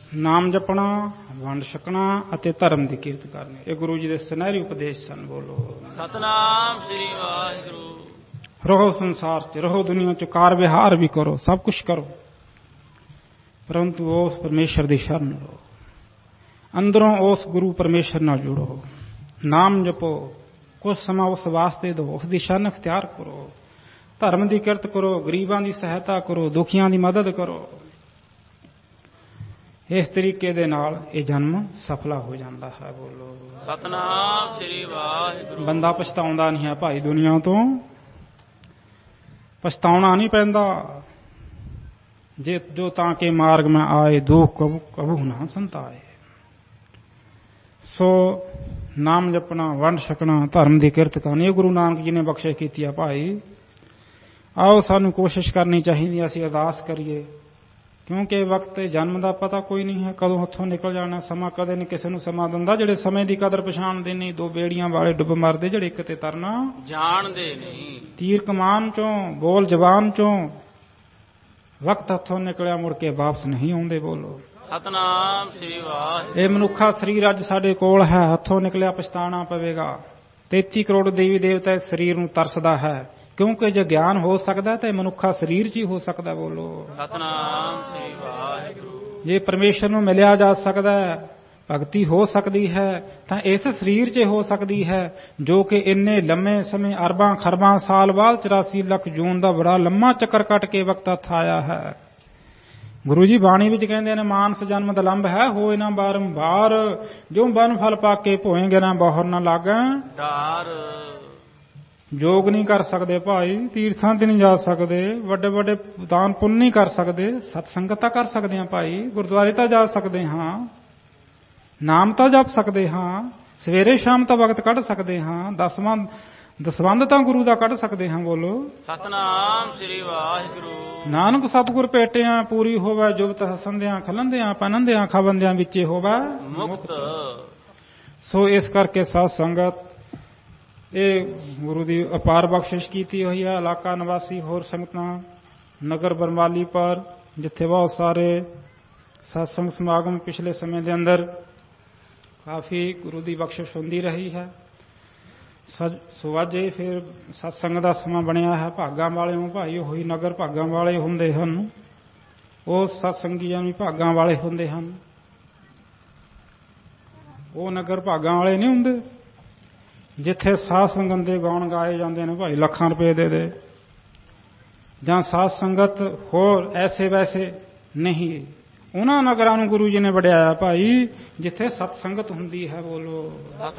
ਨਾਮ ਜਪਣਾ, ਵੰਡ ਛਕਣਾ ਅਤੇ ਧਰਮ ਦੀ ਕੀਰਤ ਕਰਨੀ, ਇਹ ਗੁਰੂ ਜੀ ਦੇ ਸੁਨਹਿਰੀ ਉਪਦੇਸ਼ ਸਨ। ਬੋਲੋ ਸਤਨਾਮ ਸ੍ਰੀ ਵਾਹਿਗੁਰੂ। ਰਹੋ ਸੰਸਾਰ 'ਚ, ਰਹੋ ਦੁਨੀਆ 'ਚ, ਕਾਰ ਵਿਹਾਰ ਵੀ ਕਰੋ, ਸਭ ਕੁਛ ਕਰੋ, ਪਰੰਤੂ ਉਸ ਪਰਮੇਸ਼ਰ ਦੀ ਸ਼ਰਨ ਲਓ, ਅੰਦਰੋਂ ਉਸ ਗੁਰੂ ਪਰਮੇਸ਼ਰ ਨਾਲ ਜੁੜੋ, ਨਾਮ ਜਪੋ, ਕੁਝ ਸਮਾਂ ਉਸ ਵਾਸਤੇ ਦਿਓ, ਉਸ ਦੀ ਸ਼ਰਨ ਅਖਤਿਆਰ ਕਰੋ, ਧਰਮ ਦੀ ਕਿਰਤ ਕਰੋ, ਗਰੀਬਾਂ ਦੀ ਸਹਾਇਤਾ ਕਰੋ, ਦੁਖੀਆਂ ਦੀ ਮਦਦ ਕਰੋ। ਇਸ ਤਰੀਕੇ ਦੇ ਨਾਲ ਇਹ ਜਨਮ ਸਫਲਾ ਹੋ ਜਾਂਦਾ ਹੈ। ਬੋਲੋ ਸਤਨਾਮ ਸ੍ਰੀ ਵਾਹਿਗੁਰੂ। ਬੰਦਾ ਪਛਤਾਉਂਦਾ ਨਹੀਂ ਹੈ ਭਾਈ, ਦੁਨੀਆ ਤੋਂ ਪਛਤਾਉਣਾ ਨਹੀਂ ਪੈਂਦਾ। ਜੇ ਜੋ ਤਾਂ ਕੇ ਮਾਰਗ ਮੈਂ ਆਏ, ਦੁਖ ਕਬੂ ਨਾ ਸੰਤਾਏ। ਸੋ ਨਾਮ ਜਪਣਾ, ਵੰਡ ਛਕਣਾ, ਧਰਮ ਦੀ ਕਿਰਤ ਕਰਨੀ, ਇਹ ਗੁਰੂ ਨਾਨਕ ਜੀ ਨੇ ਬਖਸ਼ਿਸ਼ ਕੀਤੀ ਆ ਭਾਈ। ਆਓ ਸਾਨੂੰ ਕੋਸ਼ਿਸ਼ ਕਰਨੀ ਚਾਹੀਦੀ, ਅਸੀਂ ਅਰਦਾਸ ਕਰੀਏ, ਕਿਉਂਕਿ ਵਕਤ ਜਨਮ ਦਾ ਪਤਾ ਕੋਈ ਨਹੀਂ ਹੈ, ਕਦੋਂ ਹੱਥੋਂ ਨਿਕਲ ਜਾਣਾ ਸਮਾਂ। ਕਦੇ ਨਹੀਂ ਕਿਸੇ ਨੂੰ ਸਮਾਂ ਦਿੰਦਾ। ਜਿਹੜੇ ਸਮੇਂ ਦੀ ਕਦਰ ਪਛਾਣਦੇ ਨਹੀਂ, ਦੋ ਬੇੜੀਆਂ ਵਾਲੇ ਡੁੱਬ ਮਰਦੇ, ਜਿਹੜੇ ਇੱਕ ਤੇ ਤਰਨਾ ਜਾਣਦੇ ਨਹੀਂ। ਤੀਰ ਕਮਾਨ ਚੋਂ, ਬੋਲ ਜ਼ਬਾਨ ਚੋਂ ਵਕਤ ਹੱਥੋਂ ਨਿਕਲਿਆ, ਮੁੜ ਕੇ ਵਾਪਸ ਨਹੀਂ ਆਉਂਦੇ। ਬੋਲੋ ਸਤਨਾਮ ਸ੍ਰੀ ਵਾਹਿਗੁਰੂ। ਇਹ ਮਨੁੱਖਾ ਸਰੀਰ ਅੱਜ ਸਾਡੇ ਕੋਲ ਹੈ, ਹੱਥੋਂ ਨਿਕਲਿਆ ਪਛਤਾਣਾ ਪਵੇਗਾ। 33 ਕਰੋੜ ਦੇਵੀ ਦੇਵਤਾ ਇਸ ਸਰੀਰ ਨੂੰ ਤਰਸਦਾ ਹੈ, ਕਿਉਂਕਿ ਜੇ ਗਿਆਨ ਹੋ ਸਕਦਾ ਤਾਂ ਮਨੁੱਖਾ ਸਰੀਰ 'ਚ ਹੀ ਹੋ ਸਕਦਾ। ਬੋਲੋ ਸਤਨਾਮ ਸ੍ਰੀ ਵਾਹਿਗੁਰੂ। ਜੇ ਪਰਮੇਸ਼ਰ ਨੂੰ ਮਿਲਿਆ ਜਾ ਸਕਦਾ ਹੈ, ਭਗਤੀ ਹੋ ਸਕਦੀ ਹੈ, ਤਾਂ ਇਸ ਸਰੀਰ 'ਚ ਹੋ ਸਕਦੀ ਹੈ, ਜੋ ਕਿ ਇੰਨੇ ਲੰਮੇ ਸਮੇਂ, ਅਰਬਾਂ ਖਰਬਾਂ ਸਾਲ ਬਾਅਦ 84 ਲੱਖ ਜੂਨ ਦਾ ਬੜਾ ਲੰਮਾ ਚੱਕਰ ਕੱਟ ਕੇ ਵਕਤ ਹੱਥ ਆਇਆ ਹੈ। ਗੁਰੂ ਜੀ ਬਾਣੀ ਵਿੱਚ ਕਹਿੰਦੇ ਨੇ, ਮਾਨਸ ਜਨਮ ਦਲੰਭ ਹੈ, ਹੋਏ ਨਾ ਬਾਰੰਬਾਰ, ਜੋ ਬਨ ਫਲ ਪਾ ਕੇ ਭੋਏਂਗੇ ਨਾ ਬਹੁਰ ਨਾ ਲਾਗਾਂ ਡਾਰ। ਯੋਗ ਨਹੀਂ ਕਰ ਸਕਦੇ ਭਾਈ, ਤੀਰਥਾਂ ਤੇ ਨਹੀਂ ਜਾ ਸਕਦੇ, ਵੱਡੇ ਵੱਡੇ ਦਾਨ ਪੁੰਨ ਨਹੀਂ ਕਰ ਸਕਦੇ, ਸਤ ਸੰਗਤ ਤਾਂ ਕਰ ਸਕਦੇ ਹਾਂ ਭਾਈ, ਗੁਰਦੁਆਰੇ ਤਾਂ ਜਾ ਸਕਦੇ ਹਾਂ, ਨਾਮ ਤਾਂ ਜਪ ਸਕਦੇ ਹਾਂ, ਸਵੇਰੇ ਸ਼ਾਮ ਤਾਂ ਵਕਤ ਕੱਢ ਸਕਦੇ ਹਾਂ, ਦਸਵੰਧ ਤਾਂ ਗੁਰੂ ਦਾ ਕੱਢ ਸਕਦੇ ਹਾਂ। ਬੋਲੋ ਸਤਨਾਮ ਸ੍ਰੀ ਵਾਹਿਗੁਰੂ। ਨਾਨਕ ਸਤਿਗੁਰ ਭੇਟਿਆਂ, ਪੂਰੀ ਹੋਵੇ ਜੁਬਤ ਹਸੰਦਿਆਂ, ਖਲੰਦਿਆਂ ਪਨੰਦਿਆਂ ਖਵੰਦਿਆਂ ਵਿੱਚੇ ਹੋਵੇ ਮੁਕਤ। ਸੋ ਇਸ ਕਰਕੇ ਸਾਧ ਸੰਗਤ, ਇਹ ਗੁਰੂ ਦੀ ਅਪਾਰ ਬਖਸ਼ਿਸ਼ ਕੀਤੀ ਹੋਈ ਹੈ। ਇਲਾਕਾ ਨਿਵਾਸੀ ਹੋਰ ਸੰਗਤਾਂ, ਨਗਰ ਬਰਮਾਲੀ ਪਰ, ਜਿੱਥੇ ਬਹੁਤ ਸਾਰੇ ਸਤਸੰਗ ਸਮਾਗਮ ਪਿਛਲੇ ਸਮੇਂ ਦੇ ਅੰਦਰ ਕਾਫੀ ਗੁਰੂ ਦੀ ਬਖਸ਼ਿਸ਼ ਹੁੰਦੀ ਰਹੀ ਹੈ। ਸੋ ਅੱਜ ਇਹ ਫਿਰ ਸਤਸੰਗ ਦਾ ਸਮਾਂ ਬਣਿਆ ਹੈ। ਭਾਗਾਂ ਵਾਲਿਓ ਭਾਈ, ਉਹੀ ਨਗਰ ਭਾਗਾਂ ਵਾਲੇ ਹੁੰਦੇ ਹਨ, ਉਹ ਸਤਸੰਗੀਆਂ ਵੀ ਭਾਗਾਂ ਵਾਲੇ ਹੁੰਦੇ ਹਨ। ਉਹ ਨਗਰ ਭਾਗਾਂ ਵਾਲੇ ਨਹੀਂ ਹੁੰਦੇ ਜਿੱਥੇ ਸਾਧ ਸੰਗਤ ਦੇ ਗਾਉਣ ਗਾਏ ਜਾਂਦੇ ਨੇ ਭਾਈ, ਲੱਖਾਂ ਰੁਪਏ ਦੇ ਜਾਂ ਸਾਧ ਸੰਗਤ ਹੋਰ ਐਸੇ ਵੈਸੇ ਨਹੀਂ। ਉਹਨਾਂ ਨਗਰਾਂ ਨੂੰ ਗੁਰੂ ਜੀ ਨੇ ਵਡਿਆਇਆ ਭਾਈ, ਜਿੱਥੇ ਸਤ ਸੰਗਤ ਹੁੰਦੀ ਹੈ। ਬੋਲੋ